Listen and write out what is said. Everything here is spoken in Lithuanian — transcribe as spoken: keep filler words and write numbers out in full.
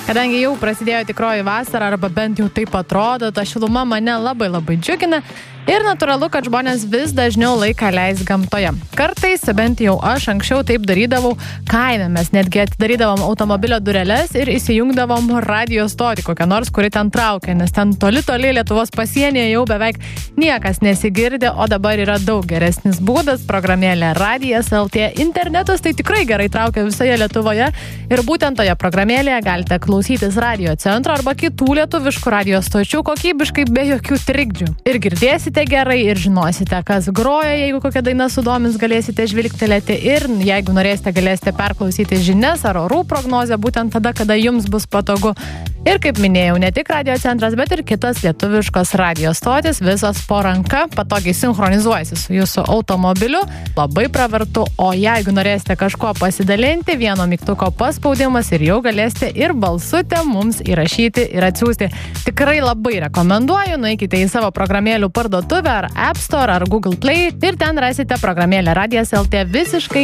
Kadangi jau prasidėjo tikroji vasara, arba bent jau taip atrodo, ta šiluma mane labai labai džiugina ir natūralu, kad žmonės vis dažniau laiką leis gamtoje. Kartais, bent jau aš anksčiau taip darydavau kaime, mes netgi atidarydavom automobilio dureles ir įsijungdavom radio stotį, kokią nors, kuri ten traukia, nes ten toli toli Lietuvos pasienyje jau beveik niekas nesigirdė, o dabar yra daug geresnis būdas, programėlė Radijas L T, internetas tai tikrai gerai traukia visoje Lietuvoje ir būtent toje programėlėje galite klausytis radio centro arba kitų lietuviškų radio stočių kokybiškai be jokių trikdžių. Ir girdėsite gerai ir žinosite, kas groja, jeigu kokia daina sudomins, galėsite žvilgtelėti ir jeigu norėsite, galėsite perklausyti žinias ar orų prognozę būtent tada, kada jums bus patogu. Ir kaip minėjau, ne tik radio centras, bet ir kitos lietuviškos radio stotis, visos po ranka, patogiai sinchronizuojasi su jūsų automobiliu, labai pravartu, o jeigu norėsite kažko pasidalinti, vieno mygtuko paspaudimas ir jau galėsite ir balsutę mums įrašyti ir atsiųsti. Tikrai labai rekomenduoju, nueikite į savo programėlių parduotuvę ar App Store ar Google Play ir ten rasite programėlę Radijas L T visiškai